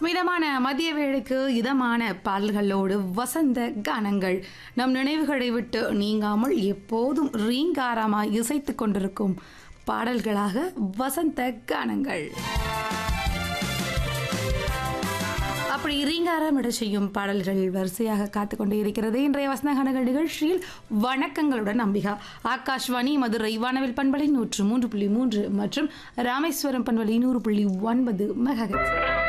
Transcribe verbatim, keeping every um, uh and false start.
மிதமான மதிய வேளைக்கு இதமான பாடல்களோடு வசந்த கானங்கள் நம் நினைவுகளை விட்டு நீங்காமல் எப்போதும் ரீங்காரமாய் இசைத்துக் கொண்டிருக்கும் பாடல்களாக வசந்த கானங்கள். அப்படி ரீங்காரமிட செய்யும் பாடல்கள் வரிசையாக காத்துக்கொண்டே இருக்கிறது. இன்றைய வசந்த கானங்கள் நிகழ்ச்சியில் வணக்கங்களுடன் அம்பிகா. ஆகாஷ்வாணி மதுரை வானவில் பண்பலை நூற்று மூன்று புள்ளி மூன்று மற்றும் ராமேஸ்வரம் பண்பலை நூறு புள்ளி ஒன்பது மெகாஹெர்ட்ஸ்.